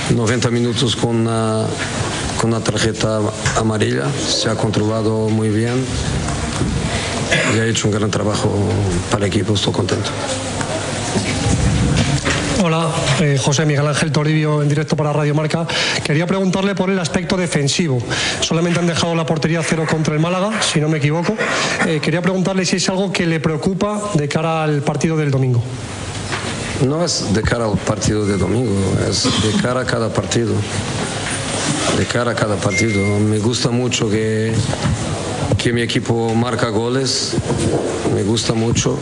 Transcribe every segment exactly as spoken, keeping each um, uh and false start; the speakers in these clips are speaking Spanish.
noventa minutos con una, con una tarjeta amarilla, se ha controlado muy bien y ha hecho un gran trabajo para el equipo, estoy contento. Hola, eh, José Miguel Ángel Toribio en directo para Radio Marca. Quería preguntarle por el aspecto defensivo. Solamente han dejado la portería cero contra el Málaga, si no me equivoco. Eh, quería preguntarle si es algo que le preocupa de cara al partido del domingo. No es de cara al partido de domingo, es de cara a cada partido. De cara a cada partido. Me gusta mucho que, que mi equipo marca goles. Me gusta mucho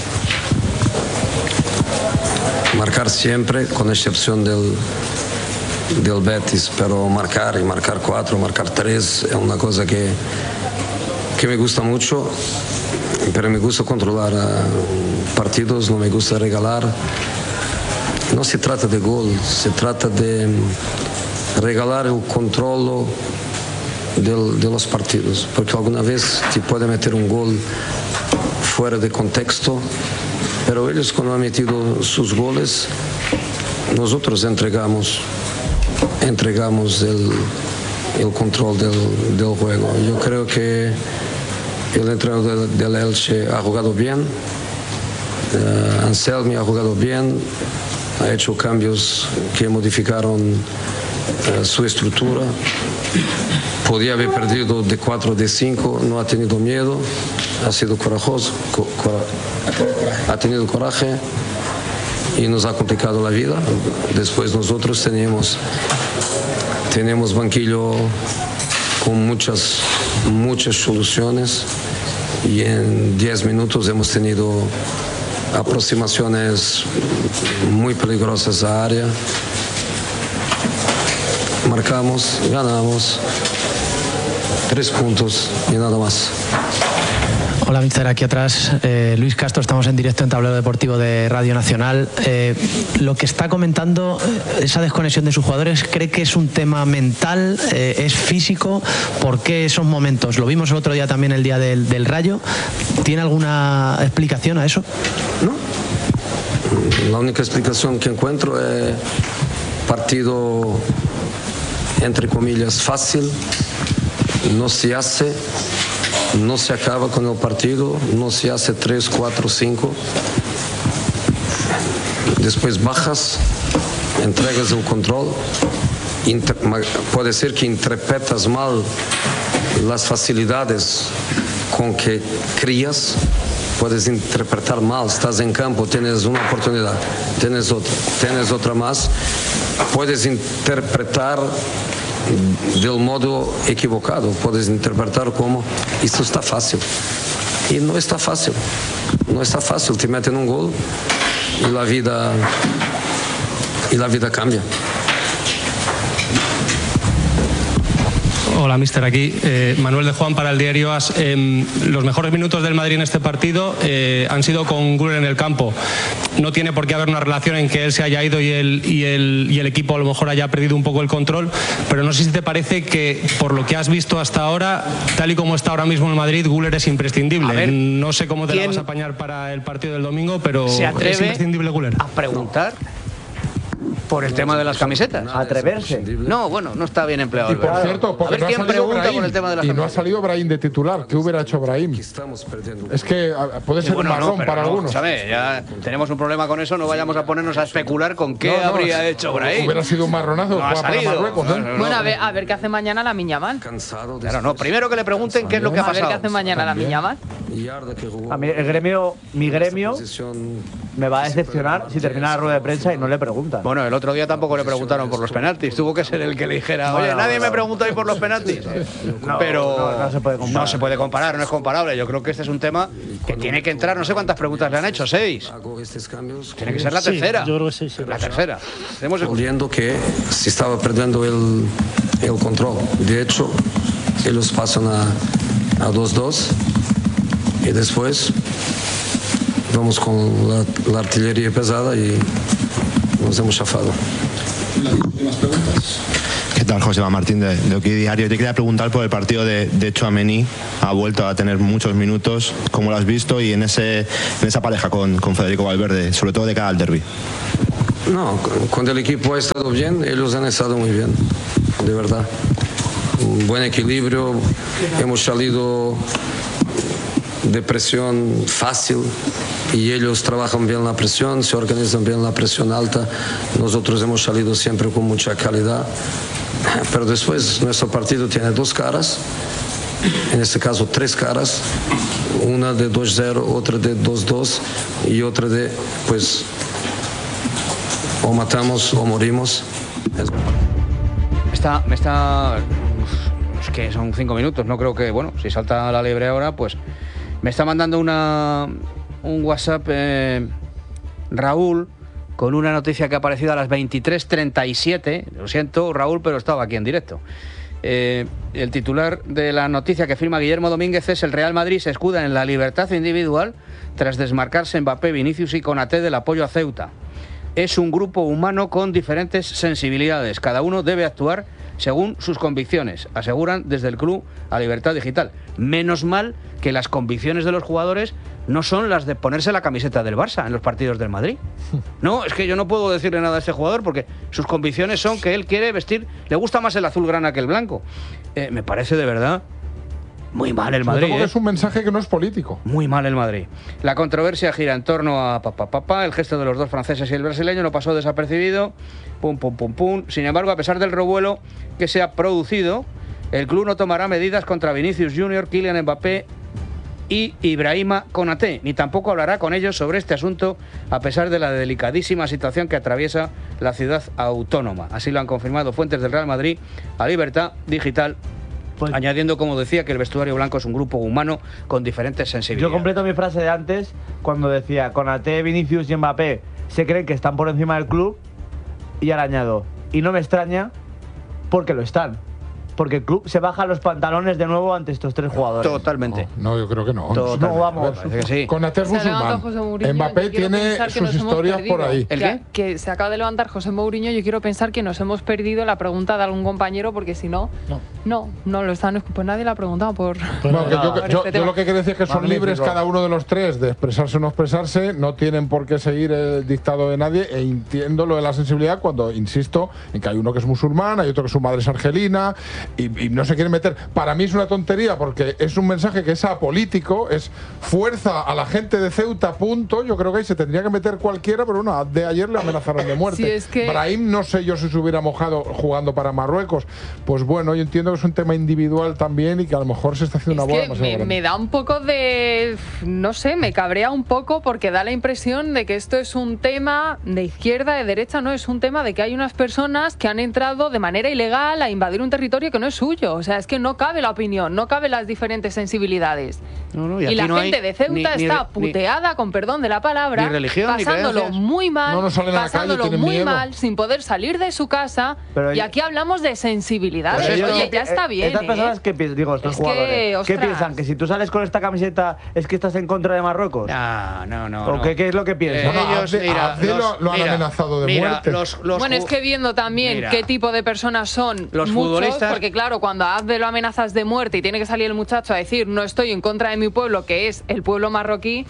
marcar siempre, con excepción del, del Betis, pero marcar y marcar cuatro, marcar tres es una cosa que, que me gusta mucho, pero me gusta controlar uh, partidos, no me gusta regalar. No se trata de gol, se trata de regalar el control del, de los partidos, porque alguna vez te puede meter un gol fuera de contexto. Pero ellos cuando han metido sus goles, nosotros entregamos, entregamos el, el control del, del juego. Yo creo que el entrenador del, del Elche ha jugado bien, uh, Anselmi ha jugado bien, ha hecho cambios que modificaron uh, su estructura. Podía haber perdido de cuatro, de cinco, no ha tenido miedo, ha sido corajoso, co cora ha tenido coraje y nos ha complicado la vida. Después nosotros teníamos, tenemos banquillo con muchas, muchas soluciones y en diez minutos hemos tenido aproximaciones muy peligrosas a área. Marcamos, ganamos, tres puntos y nada más. Hola, mister, aquí atrás eh, Luis Castro, estamos en directo en Tablero Deportivo de Radio Nacional. Eh, lo que está comentando, esa desconexión de sus jugadores, ¿cree que es un tema mental, eh, es físico? ¿Por qué esos momentos? Lo vimos el otro día también, el día del, del Rayo. ¿Tiene alguna explicación a eso? No, la única explicación que encuentro es partido, entre comillas, fácil, no se hace, no se acaba con el partido, no se hace tres, cuatro, cinco, después bajas, entregas el control, puede ser que interpretas mal las facilidades con que crías, puedes interpretar mal, estás en campo, tienes una oportunidad, tienes otra, tienes otra más, puedes interpretar del modo equivocado, puedes interpretar como esto está fácil y no está fácil, no está fácil, te meten un gol y la vida y la vida cambia. Hola, mister, aquí eh, Manuel de Juan para el diario AS. Eh, los mejores minutos del Madrid en este partido eh, han sido con Güler en el campo. No tiene por qué haber una relación en que él se haya ido y el, y, el, y el equipo a lo mejor haya perdido un poco el control, pero no sé si te parece que por lo que has visto hasta ahora, tal y como está ahora mismo en Madrid, Güler es imprescindible. A ver, no sé cómo te la vas a apañar para el partido del domingo, pero se atreve es imprescindible Güler. A preguntar por el no, tema de las camisetas. Atreverse. No, bueno, no está bien empleado. Y por cierto, porque a ver no quién ha salido pregunta Brahim, por el tema de las y camisetas. no ha salido Brahim de titular. ¿Qué hubiera hecho Brahim? Es que puede ser bueno, un marrón no, para no, algunos. ¿Sabe? Ya tenemos un problema con eso, no vayamos a ponernos a especular con qué no, no, habría es, hecho Brahim. Hubiera sido un marronazo no para Marruecos, ¿eh? No, no, bueno, a ver, a ver qué hace mañana la Miñamal. Claro, no, primero que le pregunten qué es lo que ha pasado. A ver qué hace mañana la Miñamal. A mí el gremio, mi gremio me va a decepcionar si termina la rueda de prensa y no le preguntan. Bueno, el otro día tampoco le preguntaron por los penaltis. Tuvo que ser el que le dijera, oye, bueno, nadie bueno, me preguntó hoy por los penaltis. No, pero no, no se puede comparar. No se puede comparar, no es comparable. Yo creo que este es un tema que tiene que entrar. No sé cuántas preguntas le han hecho, seis. Tiene que ser la tercera. Sí, yo creo que sí, sí. La tercera. Estamos Viendo que se estaba perdiendo el, el control. De hecho, ellos pasan a dos dos y después vamos con la, la artillería pesada y nos hemos chafado. ¿Últimas preguntas? ¿Qué tal, José Martín de, de Oki Diario? Te quería preguntar por el partido de, de Tchouaméni. Ha vuelto a tener muchos minutos. ¿Cómo lo has visto? Y en, ese, en esa pareja con, con Federico Valverde, sobre todo de cara al derbi. No, cuando el equipo ha estado bien, ellos han estado muy bien, de verdad. Un buen equilibrio, hemos salido de presión fácil y ellos trabajan bien la presión, se organizan bien la presión alta. Nosotros hemos salido siempre con mucha calidad, pero después nuestro partido tiene dos caras, en este caso tres caras, una de dos cero, otra de dos dos y otra de, pues, o matamos o morimos. Está, me está... Es que son cinco minutos, no creo que... Bueno, si salta la liebre ahora, pues... Me está mandando una, un WhatsApp eh, Raúl con una noticia que ha aparecido a las veintitrés treinta y siete. Lo siento, Raúl, pero estaba aquí en directo. Eh, el titular de la noticia que firma Guillermo Domínguez es: el Real Madrid se escuda en la libertad individual tras desmarcarse Mbappé, Vinicius y Konaté del apoyo a Ceuta. Es un grupo humano con diferentes sensibilidades. Cada uno debe actuar según sus convicciones, aseguran desde el club a Libertad Digital. Menos mal que las convicciones de los jugadores no son las de ponerse la camiseta del Barça en los partidos del Madrid. No, es que yo no puedo decirle nada a este jugador porque sus convicciones son que él quiere vestir, le gusta más el azul grana que el blanco. Eh, me parece de verdad muy mal el Madrid. ¿eh? Es un mensaje que no es político. Muy mal el Madrid. La controversia gira en torno a papá, papá. El gesto de los dos franceses y el brasileño no pasó desapercibido. Pum, pum, pum, pum. Sin embargo, a pesar del revuelo que se ha producido, el club no tomará medidas contra Vinicius Junior, Kylian Mbappé y Ibrahima Konaté, ni tampoco hablará con ellos sobre este asunto, a pesar de la delicadísima situación que atraviesa la ciudad autónoma. Así lo han confirmado fuentes del Real Madrid a Libertad Digital, pues, añadiendo, como decía, que el vestuario blanco es un grupo humano con diferentes sensibilidades. Yo completo mi frase de antes cuando decía: Konaté, Vinicius y Mbappé se creen que están por encima del club, y ahora añado: y no me extraña porque lo están. Porque el club se baja los pantalones de nuevo ante estos tres jugadores. Totalmente. No, no yo creo que no. Totalmente. No, vamos. Parece que sí. Konaté es musulmán. Mbappé tiene sus historias por ahí. ¿El qué? Que se acaba de levantar José Mourinho. Yo quiero pensar que nos hemos perdido la pregunta de algún compañero, porque si no, no, no, no lo están. Pues nadie la ha preguntado por. Bueno, yo, yo, por yo, este yo lo que quiero decir es que son Magnífico. libres cada uno de los tres de expresarse o no expresarse. No tienen por qué seguir el dictado de nadie. E entiendo lo de la sensibilidad cuando insisto en que hay uno que es musulmán, hay otro que su madre es argelina y, y no sé qué meter. Para mí es una tontería porque es un mensaje que es apolítico, es fuerza a la gente de Ceuta, punto. Yo creo que ahí se tendría que meter cualquiera, pero bueno, de ayer le amenazaron de muerte. Sí, es que... Brahim, no sé yo si se hubiera mojado jugando para Marruecos. Pues bueno, yo entiendo que es un tema individual también y que a lo mejor se está haciendo es una boda que demasiado me, grande. me da un poco de... no sé, me cabrea un poco porque da la impresión de que esto es un tema de izquierda, de derecha, no, es un tema de que hay unas personas que han entrado de manera ilegal a invadir un territorio que no es suyo. O sea, es que no cabe la opinión, no cabe las diferentes sensibilidades. No, no, y y aquí la no gente hay de Ceuta ni- ni está re- puteada, ni- con perdón de la palabra, ni religión, ni pasándolo creencias. muy mal, No, no salen a la calle, pasándolo tienen muy miedo. mal, sin poder salir de su casa. Pero y yo- aquí hablamos de sensibilidades. Pero yo- Oye, ya eh, está bien. Estas ¿eh? personas que piensan, digo, estos Es que, jugadores, ¿qué ostras. piensan? ¿Que si tú sales con esta camiseta es que estás en contra de Marruecos? No, no, no. ¿O no. qué, qué es lo que piensan? Eh, Bueno, ellos, Abde- mira, Abde lo- los- lo han mira, amenazado de mira, muerte. Los, los Bueno, ju- es que viendo también Mira. qué tipo de personas son Los muchos, futbolistas- porque claro, cuando a Abde lo amenazas de muerte y tiene que salir el muchacho a decir no estoy en contra de mi pueblo, que es el pueblo marroquí.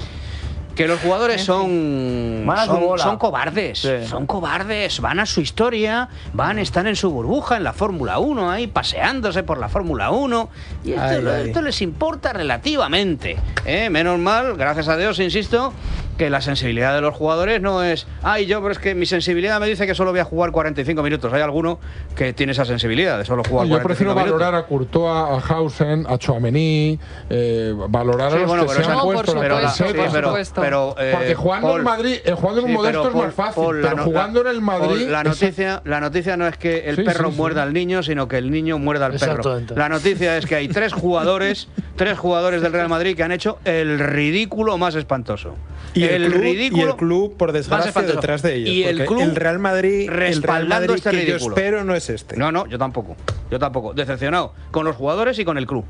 Que los jugadores son, Van a su son, bola. son cobardes, Sí. son cobardes, van a su historia, van, están en su burbuja, en la Fórmula uno, ahí paseándose por la Fórmula uno, y esto, Ay, ay. esto les importa relativamente. ¿eh? Menos mal, gracias a Dios, insisto, que la sensibilidad de los jugadores no es, ay, yo, pero es que mi sensibilidad me dice que solo voy a jugar cuarenta y cinco minutos. Hay alguno que tiene esa sensibilidad de solo jugar Yo cuarenta y prefiero cinco minutos. valorar a Courtois, a Hausen, a Tchouaméni, eh, valorar Sí, a los bueno, que pero se han esa- puesto la pero la- camiseta. sí, pero- supuesto. pero, eh, Porque jugando Paul, en Madrid, eh, jugando en un sí, modesto pero es más Paul, fácil, Paul, la pero no- jugando la- en el Madrid... Paul, la, eso- noticia, la noticia no es que el Sí, perro sí, sí. muerda al niño, sino que el niño muerda al perro. Exactamente. La noticia es que hay tres jugadores, tres jugadores del Real Madrid que han hecho el ridículo más espantoso. Y el, club, ridículo y el club, por más desgracia, espantoso. detrás de ellos. Y el porque club el Real Madrid, el Real respaldando Madrid este que ridículo. yo espero no es este. No, no, yo tampoco. Yo tampoco. Decepcionado con los jugadores y con el club.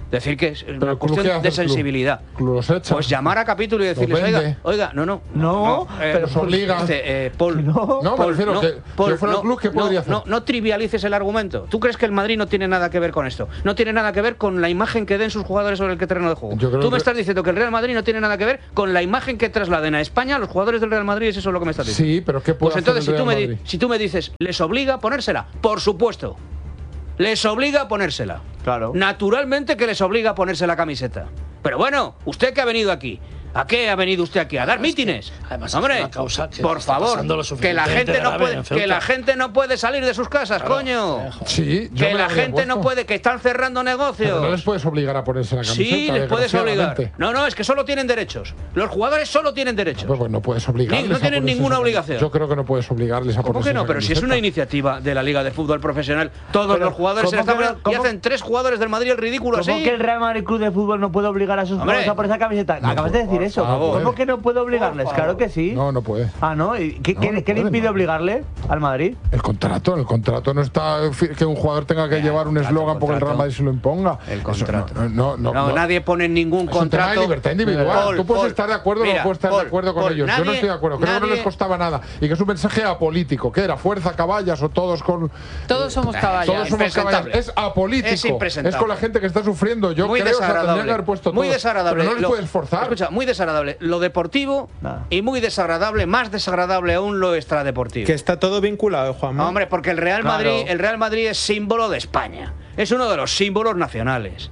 Decir que es una cuestión de sensibilidad. Pues llamar a capítulo y decirles, oiga, oiga, no, no. No, no eh, pero nos obliga. Este, eh, Paul, no, no, Paul, me refiero no, que Paul, si fuera no, el club, ¿qué no, podría hacer? No, no trivialices el argumento. ¿Tú crees que el Madrid no tiene nada que ver con esto? No tiene nada que ver con la imagen que den sus jugadores sobre el terreno de juego. Tú me que... estás diciendo que el Real Madrid no tiene nada que ver con la imagen que trasladen a España los jugadores del Real Madrid, es eso lo que me estás diciendo. Sí, pero ¿qué puede Pues entonces, hacer el si, tú Real me Madrid? di si tú me dices, ¿les obliga a ponérsela? Por supuesto. Les obliga a ponérsela. Claro. Naturalmente que les obliga a ponerse la camiseta. Pero bueno, ¿usted qué ha venido aquí? ¿A qué ha venido usted aquí? ¿A dar mítines? Además, hombre, es una causa que por está favor, pasando lo que la gente no suficientemente puede, grave en que la Ceuta. gente no puede salir de sus casas, Claro, coño. Sí, yo que me la lo habría gente no puesto. puede, que están cerrando negocios. Pero no les puedes obligar a ponerse la camiseta. Sí, les puedes obligar. desgraciadamente. No, no, es que solo tienen derechos. Los jugadores solo tienen derechos. Pues, pues no puedes obligarles. Ni- no a tienen ponerse ninguna esa obligación. camiseta. Yo creo que no puedes obligarles a ¿Cómo ponerse que no? esa Pero si es camiseta. una iniciativa de la Liga de Fútbol Profesional, todos Pero, los jugadores se la ¿cómo están que no? poniendo y ¿Cómo? hacen tres jugadores del Madrid el ridículo ¿Cómo así. que el Real Madrid Club de Fútbol no puede obligar a sus Hombre. jugadores a poner esa camiseta? No, Acabas de decir por eso. favor. ¿Cómo que no puede obligarles? Claro que sí. No, no puede. Ah, ¿no? ¿Y qué, No, qué- no qué le puede, impide no. obligarle al Madrid? El contrato, el contrato no está fi- que un jugador tenga que llevar un eslogan porque el Real Madrid se lo imponga. El Eso contrato. no, no, no, No, no. nadie pone ningún Es un tema contrato. de libertad individual. Paul, Tú puedes Paul, estar de acuerdo o mira, no puedes estar Paul, de acuerdo con Paul, ellos. Yo no nadie- estoy de acuerdo. Creo que no nadie- les costaba nada. Y que es un mensaje apolítico. ¿Qué era? ¿Fuerza, caballas o todos con...? Todos somos caballos. Todos somos caballas. impresentable. Es apolítico. Es impresentable. Es con la gente que está sufriendo. Yo muy creo que se la tendría desagradable. que haber puesto muy todos. desagradable. Pero no les Lo- puedes forzar. Escucha, muy desagradable. Lo deportivo Nada. y muy desagradable, más desagradable aún lo extradeportivo. Que está todo vinculado, Juanma. Hombre, porque el Real Claro. Madrid, el Real Madrid es símbolo de España. Es uno de los símbolos nacionales.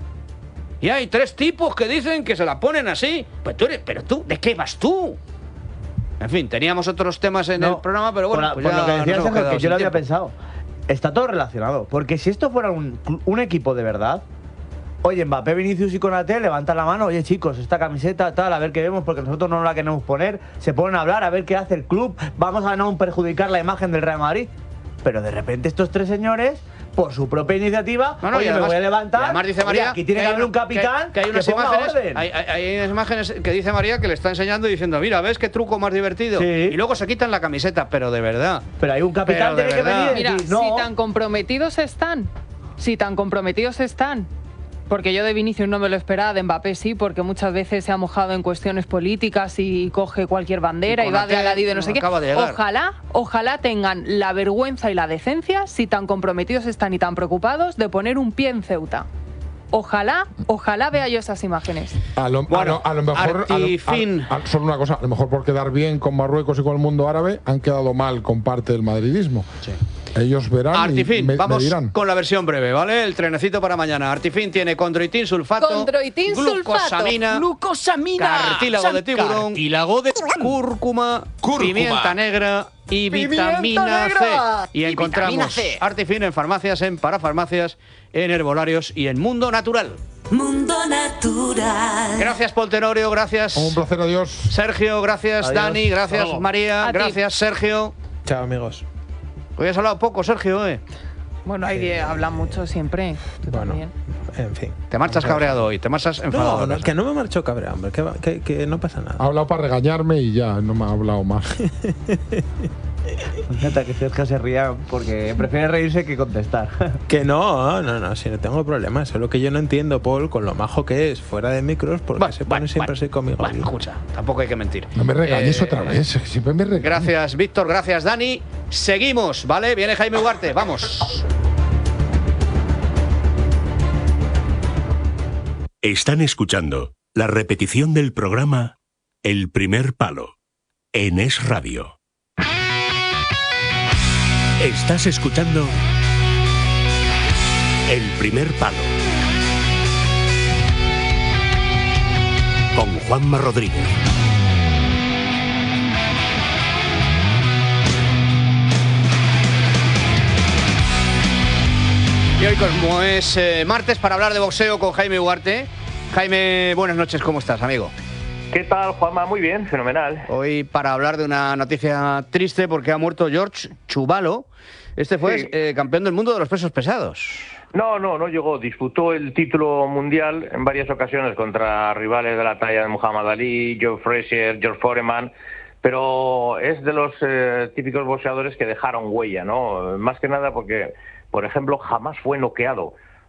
Y hay tres tipos que dicen que se la ponen así. Pues tú eres, pero tú, ¿de qué vas tú? En fin, teníamos otros temas en No, el programa, pero bueno, por, pues por ya lo que decías, nos hemos Sergio, quedado que yo sin lo había tiempo. pensado. Está todo relacionado. Porque si esto fuera un, cl- un equipo de verdad, oye, Mbappé, Vinicius y Konaté levantan la mano, oye chicos, esta camiseta tal, a ver qué vemos, porque nosotros no la queremos poner, se ponen a hablar, a ver qué hace el club, vamos a no perjudicar la imagen del Real Madrid. Pero de repente estos tres señores, por su propia iniciativa, No, no, oye, y además- me voy a levantar, y además dice oye, María aquí tiene que, hay haber un una- capitán que, que hay unas ponga imágenes, orden. hay, hay- hay unas imágenes que dice María que le está enseñando y diciendo, mira, ¿ves qué truco más divertido? Sí. Y luego se quitan la camiseta, pero de verdad. Pero hay un capitán Pero de tiene que verdad. venir y Mira, decir, no. si tan comprometidos están, si tan comprometidos están, porque yo de Vinicius no me lo esperaba, de Mbappé sí, porque muchas veces se ha mojado en cuestiones políticas y coge cualquier bandera Y y, va de Konaté aladí de no sé qué. acaba de llegar. Ojalá, ojalá tengan la vergüenza y la decencia, si tan comprometidos están y tan preocupados, de poner un pie en Ceuta. Ojalá, ojalá vea yo esas imágenes. A lo, Bueno, a lo- a lo mejor. a lo- Artifin. a- a- solo una cosa. A lo mejor por quedar bien con Marruecos y con el mundo árabe, han quedado mal con parte del madridismo. Ellos verán y Artifin, me, me vamos dirán. con la versión breve, ¿vale? El trenecito para mañana. Artifin tiene condroitin sulfato, Condroitin sulfato, glucosamina, Glucosamina. cartílago de tiburón, Cartílago de cúrcuma, Cúrcuma. pimienta negra y ¡Pimienta vitamina negra! C. Y Y encontramos vitamina C. Artifin en farmacias, en parafarmacias, en herbolarios y en Mundo Natural. Mundo Natural. Gracias, Paul Tenorio, gracias. Un placer, adiós. Sergio, gracias, Adiós. Dani, gracias, Hasta luego. María, A ti. gracias, Sergio. Chao, amigos. Hoy has hablado poco, Sergio, ¿eh? Bueno, hay que hablar mucho siempre. Tú Bueno, también. en fin. Te marchas cabreado hoy, te marchas enfadado. No, no, ¿verdad? que no me marchó cabreado, hombre. Que, va- que, que no pasa nada. Ha hablado para regañarme y ya, no me ha hablado más. Me encanta que Sergio se ría porque prefiere reírse que contestar. Que no, no, no, si no tengo problemas. Solo que yo no entiendo, Paul, con lo majo que es fuera de micros, porque Bueno, se pone bueno, siempre bueno. así conmigo. Bueno, escucha, tampoco hay que mentir. No me regañes Eh, otra vez. Siempre me regañas. Gracias, Víctor, gracias, Dani. Seguimos, ¿vale? Viene Jaime Ugarte, vamos. Están escuchando la repetición del programa El Primer Palo en Es Radio. Estás escuchando El Primer Palo con Juanma Rodríguez. Y hoy, como es eh, martes, para hablar de boxeo con Jaime Ugarte. Jaime, buenas noches, ¿cómo estás, amigo? ¿Qué tal, Juanma? Muy bien, fenomenal. Hoy para hablar de una noticia triste porque ha muerto George Chuvalo. Este fue Sí. eh, campeón del mundo de los pesos pesados. No, no, no llegó. Disputó el título mundial en varias ocasiones contra rivales de la talla de Muhammad Ali, Joe Frazier, George Foreman, pero es de los eh, típicos boxeadores que dejaron huella, ¿no? Más que nada porque, por ejemplo, jamás fue noqueado.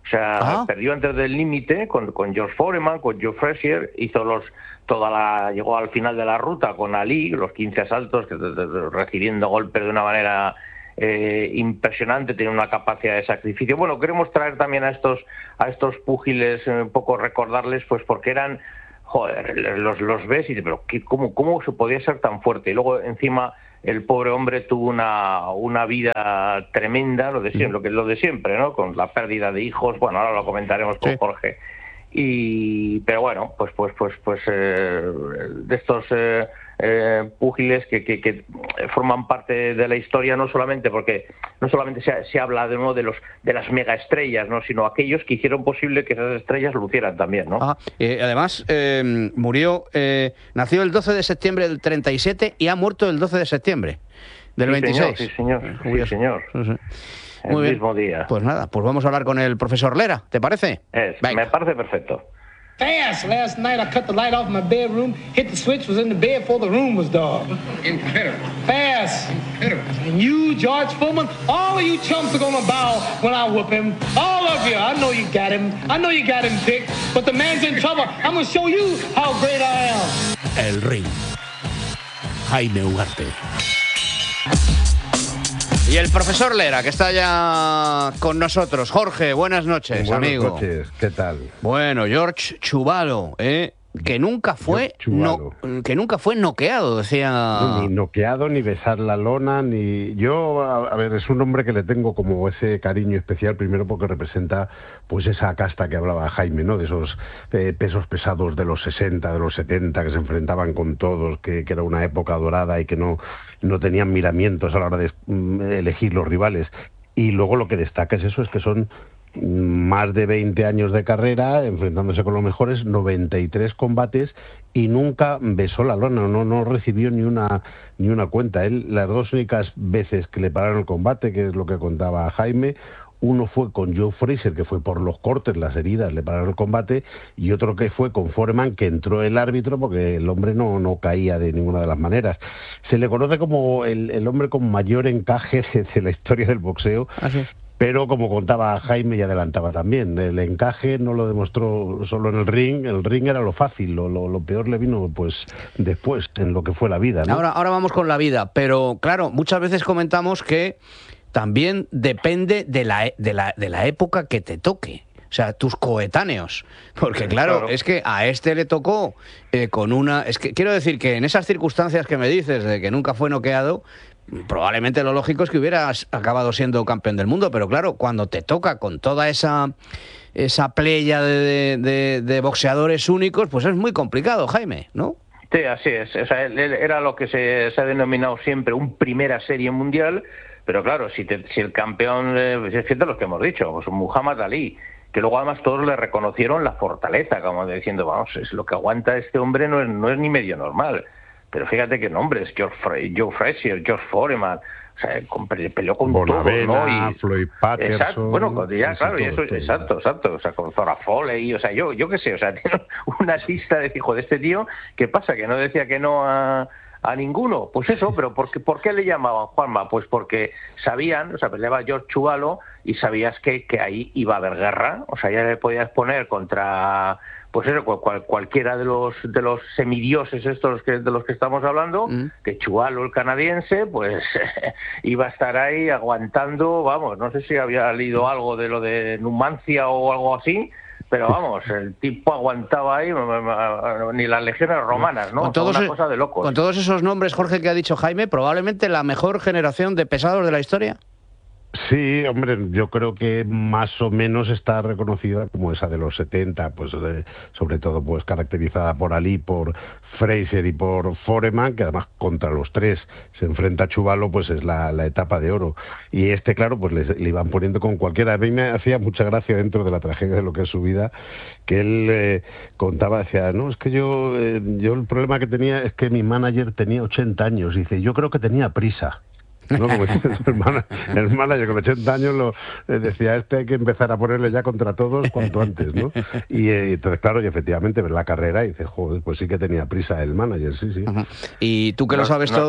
O sea, Ah. perdió antes del límite con, con George Foreman, con Joe Frazier, hizo los toda la llegó al final de la ruta con Ali, los quince asaltos, que, de- de- recibiendo golpes de una manera eh, impresionante, tiene una capacidad de sacrificio. Bueno, queremos traer también a estos a estos púgiles, eh, un poco recordarles, pues porque eran, joder, los, los ves y dices, pero ¿qué, cómo, ¿cómo se podía ser tan fuerte? Y luego encima el pobre hombre tuvo una, una vida tremenda, lo de siempre, lo que lo de siempre, ¿no? Con la pérdida de hijos, bueno, ahora lo comentaremos con Sí. Jorge. Y pero bueno, pues pues pues pues eh, de estos eh, eh, púgiles que, que, que forman parte de la historia, no solamente porque no solamente se, se habla de uno de los de las megaestrellas, no, sino aquellos que hicieron posible que esas estrellas lucieran también, ¿no? Ah, eh, además, eh, murió, eh, nació el doce de septiembre del treinta y siete y ha muerto el doce de septiembre del Sí, veintiséis. señor, sí, señor, sí, Curioso. señor. Sí, sí. El Muy bien. mismo día. Pues nada, pues vamos a hablar con el profesor Lera, ¿te parece? Es, me parece perfecto. Fast. Last night I cut the light off my bedroom, hit the switch, was in the bed before the room was dark. Incredible. Fast. Incredible. And you, George Foreman, all of you chumps are gonna bow when I whoop him. All of you. I know you got him. I know you got him picked. But the man's in trouble. I'm gonna show you how great I am. El Ring. Jaime Ugarte. Y el profesor Lera, que está ya con nosotros. Jorge, buenas noches, Buenas amigo. noches, ¿qué tal? Bueno, George Chuvalo, ¿eh? que nunca fue no, que nunca fue noqueado, decía. No, ni noqueado, ni besar la lona, ni yo, a, a ver, es un hombre que le tengo como ese cariño especial, primero porque representa pues esa casta que hablaba Jaime, ¿no? De esos eh, pesos pesados de los sesenta, de los setenta, que se enfrentaban con todos, que, que era una época dorada y que no, no tenían miramientos a la hora de mm, elegir los rivales. Y luego lo que destaca es eso, es que son más de veinte años de carrera, enfrentándose con los mejores, noventa y tres combates y nunca besó la lona, no, no recibió ni una ni una cuenta. Él, las dos únicas veces que le pararon el combate, que es lo que contaba Jaime, uno fue con Joe Frazier, que fue por los cortes, las heridas, le pararon el combate, y otro que fue con Foreman, que entró el árbitro porque el hombre no, no caía de ninguna de las maneras. Se le conoce como el, el hombre con mayor encaje de, de la historia del boxeo. Así es. Pero como contaba Jaime y adelantaba también, el encaje no lo demostró solo en el ring, el ring era lo fácil, lo, lo, lo peor le vino pues después, en lo que fue la vida, ¿no? Ahora, ahora vamos con la vida, pero claro, muchas veces comentamos que también depende de la, de la, de la época que te toque. O sea, tus coetáneos. Porque claro, claro. es que a este le tocó eh, con una... Es que quiero decir que en esas circunstancias que me dices de que nunca fue noqueado, probablemente lo lógico es que hubieras acabado siendo campeón del mundo, pero claro, cuando te toca con toda esa esa playa de, de, de boxeadores únicos, pues es muy complicado, Jaime, ¿no? Sí, así es. O sea, él, él era lo que se, se ha denominado siempre un primera serie mundial, pero claro, si, te, si el campeón, eh, es cierto lo que hemos dicho, pues Muhammad Ali, que luego además todos le reconocieron la fortaleza, como diciendo, vamos, es lo que aguanta este hombre, no es, no es ni medio normal. Pero fíjate qué nombres, George Fra Joe Frazier, George Foreman, o sea, peleó con Bonavena, todos, ¿no? Y, Floyd Patterson. Exacto, bueno, ya, claro, y eso, todos, exacto, exacto, o sea, con Zora Foley, o sea, yo, yo qué sé, o sea, tiene una lista de, hijo, de este tío, ¿qué pasa? Que no decía que no a, a ninguno, pues eso, pero ¿por qué, ¿por qué le llamaban Juanma? Pues porque sabían, o sea, peleaba George Chuvalo y sabías que, que ahí iba a haber guerra, o sea, ya le podías poner contra... pues eso, cual, cualquiera de los de los semidioses estos que, de los que estamos hablando, mm. que Chuvalo, el canadiense, pues iba a estar ahí aguantando, vamos, no sé si había leído algo de lo de Numancia o algo así, pero vamos, el tipo aguantaba ahí, ni las legiones romanas, ¿no? Con todos, una cosa de locos. Con todos esos nombres, Jorge, que ha dicho Jaime, probablemente la mejor generación de pesados de la historia. Sí, hombre, yo creo que más o menos está reconocida como esa de los setenta, pues de, sobre todo pues caracterizada por Ali, por Frazier y por Foreman, que además contra los tres se enfrenta a Chuvalo, pues es la, la etapa de oro. Y este, claro, pues le, le iban poniendo con cualquiera. A mí me hacía mucha gracia dentro de la tragedia de lo que es su vida, que él eh, contaba, decía, no, es que yo, eh, yo el problema que tenía es que mi manager tenía ochenta años, y dice, yo creo que tenía prisa. No, como el, man, el manager con ochenta años lo eh, decía, este hay que empezar a ponerle ya contra todos cuanto antes, ¿no? Y eh, entonces, claro, y efectivamente ves la carrera y dices, joder, pues sí que tenía prisa el manager, sí, sí. Uh-huh. Y tú que lo sabes no, todo,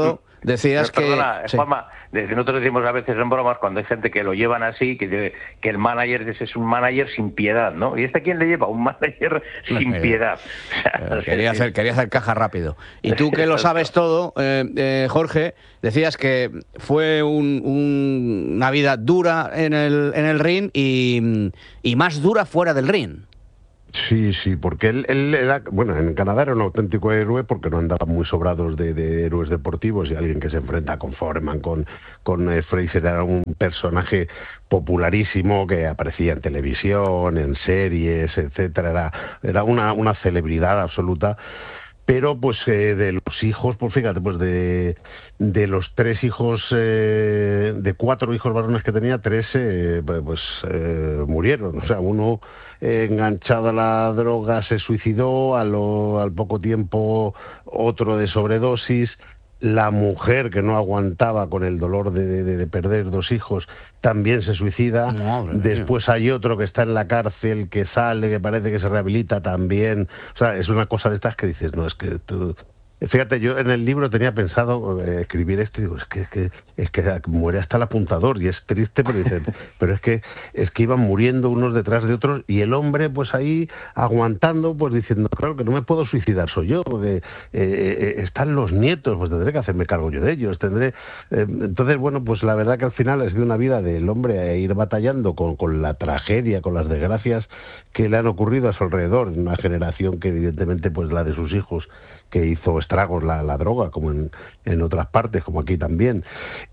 decías Pero, que... Perdona, sí. Juanma, nosotros decimos a veces en bromas cuando hay gente que lo llevan así, que, que el manager es, es un manager sin piedad, ¿no? ¿Y este quién le lleva? Un manager sin No, piedad. Eh, Quería hacer, quería hacer caja rápido. Y tú que lo sabes todo, eh, eh, Jorge, decías que fue un- un- una vida dura en el, en el ring y, y más dura fuera del ring. Sí, sí, porque él, él era, bueno, en Canadá era un auténtico héroe porque no andaban muy sobrados de, de héroes deportivos y alguien que se enfrenta con Foreman, con, con eh, Fraser, era un personaje popularísimo que aparecía en televisión, en series, etcétera, era, era una, una celebridad absoluta. Pero pues eh, de los hijos, pues fíjate, pues de, de los tres hijos, eh, de cuatro hijos varones que tenía, tres eh, pues eh, murieron. O sea, uno eh, enganchado a la droga se suicidó, a lo, al poco tiempo otro de sobredosis. La mujer que no aguantaba con el dolor de, de, de perder dos hijos también se suicida. Madre Después hay otro que está en la cárcel, que sale, que parece que se rehabilita también. O sea, es una cosa de estas que dices, no, es que tú... Fíjate, yo en el libro tenía pensado eh, escribir esto y digo, es que, es que es que muere hasta el apuntador y es triste, pero dicen, pero es que es que iban muriendo unos detrás de otros y el hombre pues ahí aguantando, pues diciendo, claro que no me puedo suicidar, soy yo, porque eh, eh, están los nietos, pues tendré que hacerme cargo yo de ellos, tendré... Eh, entonces, bueno, pues la verdad que al final ha sido una vida del hombre a ir batallando con, con la tragedia, con las desgracias que le han ocurrido a su alrededor, en una generación que evidentemente pues la de sus hijos, que hizo estragos la, la droga, como en, en otras partes, como aquí también.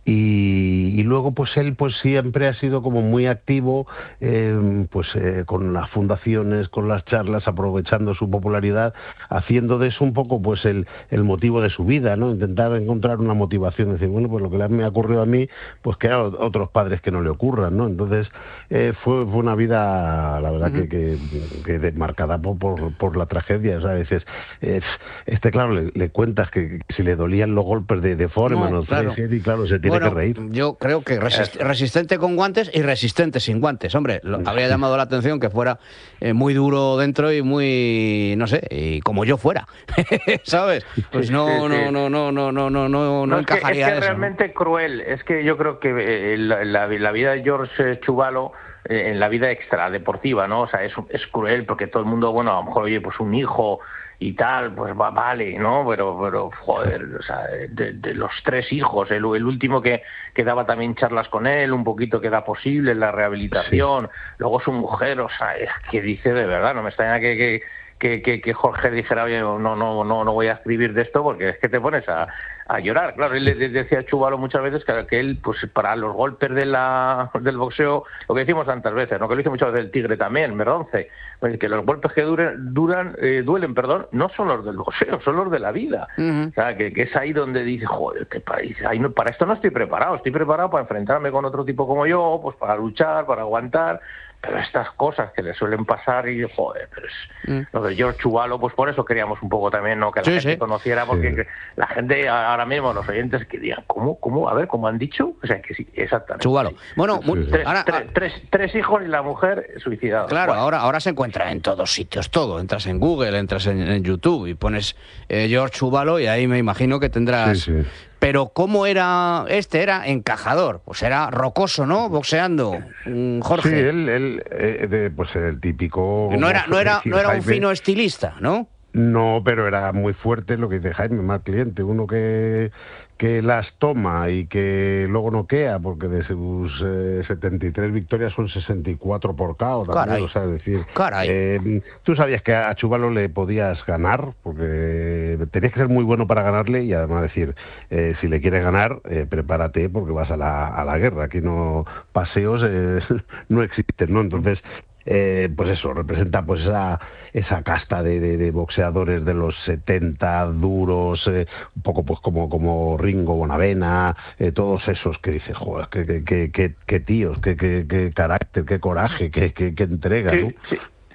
Y, y luego, pues él pues siempre ha sido como muy activo, eh, pues eh, con las fundaciones, con las charlas, aprovechando su popularidad, haciendo de eso un poco pues el, el motivo de su vida, ¿no? Intentar encontrar una motivación, decir, bueno, pues lo que le me ha ocurrido a mí, pues que a otros padres que no le ocurran, ¿no? Entonces, eh, fue, fue una vida, la verdad, uh-huh. que, que, que marcada por, por, por la tragedia, o sea, dices, eh, este claro, le, le cuentas que, que si le dolían los golpes de, de Foreman, no, o claro. Fraser, y claro, se tiene bueno, que reír. Yo creo que resist resistente con guantes y resistente sin guantes. Hombre, lo, habría llamado la atención que fuera eh, muy duro dentro y muy, no sé, y como yo fuera, ¿sabes? Pues no, sí, sí. no, no, no, no, no, no, no, no encajaría es que, es que eso. realmente ¿no? Cruel. Es que yo creo que eh, la, la, la vida de George Chuvalo eh, en la vida extradeportiva, ¿no? O sea, es, es cruel porque todo el mundo, bueno, a lo mejor, oye, pues un hijo y tal, pues va, vale, ¿no? Pero, pero joder, o sea, de, de los tres hijos, el, el último que, que daba también charlas con él, un poquito que da posible la rehabilitación, sí. Luego su mujer, o sea, es que dice de verdad, no me extraña que... que Que, que, que Jorge dijera, oye, no, no, no, no voy a escribir de esto porque es que te pones a, a llorar. Claro, él le decía a Chuvalo muchas veces que, que él, pues para los golpes de la, del boxeo, lo que decimos tantas veces, ¿no? Que lo dice muchas veces el Tigre también, Merdonce, pues que los golpes que duren, duran, eh, duelen, perdón, no son los del boxeo, son los de la vida. Uh-huh. O sea, que, que es ahí donde dice, joder, qué país, ahí no, para esto no estoy preparado, estoy preparado para enfrentarme con otro tipo como yo, pues para luchar, para aguantar. Pero estas cosas que le suelen pasar y joder, pero es mm. lo de George Chuvalo, pues por eso queríamos un poco también, ¿no? Que la sí, gente sí. conociera, porque sí. la gente ahora mismo, los oyentes que digan, ¿cómo? ¿Cómo? A ver, ¿cómo han dicho? O sea, que sí, exactamente. Chuvalo. Bueno, sí, sí. Tres, ahora, tres, tres, tres hijos y la mujer suicidada. Claro, bueno. ahora, ahora se encuentra en todos sitios, todo. Entras en Google, entras en, en YouTube y pones eh, George Chuvalo y ahí me imagino que tendrás... Sí, sí. Pero ¿cómo era este? Era encajador, pues era rocoso, ¿no? Boxeando, Jorge. Sí, él, él eh, de, pues el típico... No era, no era, no era un fino estilista, ¿no? No, pero era muy fuerte lo que dice Jaime, mal cliente, uno que, que las toma y que luego noquea, porque de sus eh, setenta y tres victorias son sesenta y cuatro por K O también, o sea, es decir, eh, tú sabías que a Chuvalo le podías ganar, porque tenías que ser muy bueno para ganarle y además decir, eh, si le quieres ganar, eh, prepárate porque vas a la, a la guerra, aquí no paseos eh, no existen, ¿no? Entonces... Eh, pues eso, representa pues esa, esa casta de, de, de boxeadores de los setenta, duros, eh, un poco pues como, como Ringo Bonavena, eh, todos esos que dices, joder, qué, qué, qué, qué tíos, qué, qué, qué carácter, qué coraje, qué, qué, qué entrega, sí, ¿no? Sí.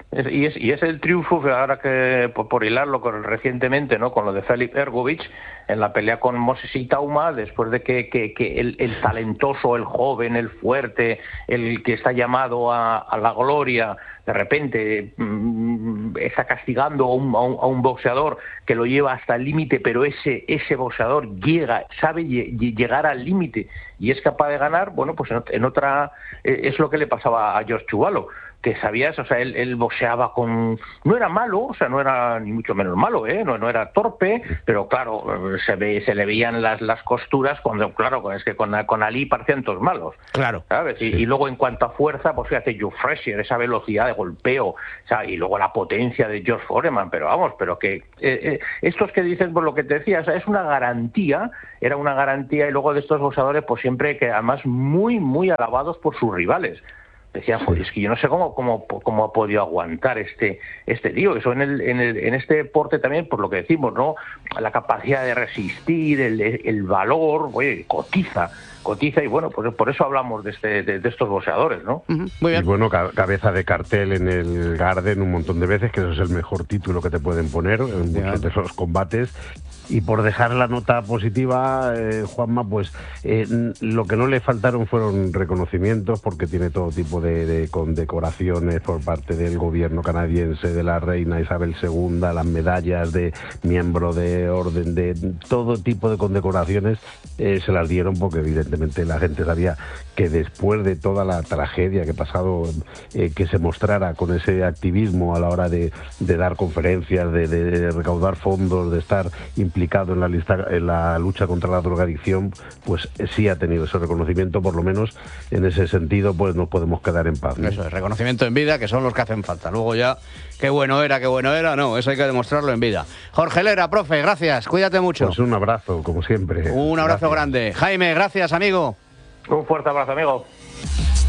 Es, y, es, y es el triunfo, ahora que por, por hilarlo con, recientemente, ¿no? Con lo de Felip Ergovic en la pelea con Moses Itauma, después de que, que, que el, el talentoso, el joven, el fuerte, el que está llamado a, a la gloria, de repente mmm, está castigando a un, a, un, a un boxeador que lo lleva hasta el límite, pero ese, ese boxeador llega, sabe llegar al límite y es capaz de ganar. Bueno, pues en, en otra, eh, es lo que le pasaba a George Chuvalo, que sabías, o sea, él, él boxeaba con... No era malo, o sea, no era ni mucho menos malo, ¿eh? No, no era torpe, pero claro, se ve, se le veían las, las costuras cuando, claro, es que con, con Ali parecían todos malos. Claro. ¿Sabes? Y, y luego en cuanto a fuerza, pues fíjate, Joe Frazier, esa velocidad de golpeo, o sea, y luego la potencia de George Foreman, pero vamos, pero que... Eh, eh, estos que dicen, por lo que te decía, o sea, es una garantía, era una garantía, y luego de estos boxeadores, pues siempre que además muy, muy alabados por sus rivales. Decía, joder, es que yo no sé cómo, cómo, cómo ha podido aguantar este, este tío. Eso en, el, en, el, en este deporte también, por lo que decimos, ¿no? La capacidad de resistir, el, el valor, oye, cotiza, cotiza, y bueno, pues por eso hablamos de, este, de, de estos boxeadores, ¿no? Uh-huh. Muy bien. Y bueno, ca cabeza de cartel en el Garden un montón de veces, que eso es el mejor título que te pueden poner en muchos de esos combates. Y por dejar la nota positiva, eh, Juanma, pues eh, lo que no le faltaron fueron reconocimientos, porque tiene todo tipo de, de condecoraciones por parte del gobierno canadiense, de la reina Isabel segunda, las medallas de miembro de orden, de todo tipo de condecoraciones eh, se las dieron, porque evidentemente la gente sabía que después de toda la tragedia que ha pasado, eh, que se mostrara con ese activismo a la hora de, de dar conferencias, de, de recaudar fondos, de estar implicado en la, lista, en la lucha contra la drogadicción, pues eh, sí ha tenido ese reconocimiento. Por lo menos en ese sentido pues nos podemos quedar en paz, ¿no? Eso es, reconocimiento en vida, que son los que hacen falta. Luego ya, qué bueno era, qué bueno era, no, eso hay que demostrarlo en vida. Jorge Lera, profe, gracias, cuídate mucho. Pues un abrazo, como siempre. Un abrazo Gracias. grande. Jaime, gracias, amigo. Un fuerte abrazo, amigo.